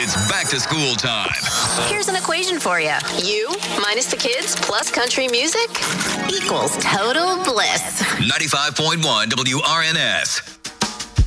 It's back to school time. Here's an equation for you. You minus the kids plus country music equals total bliss. 95.1 WRNS.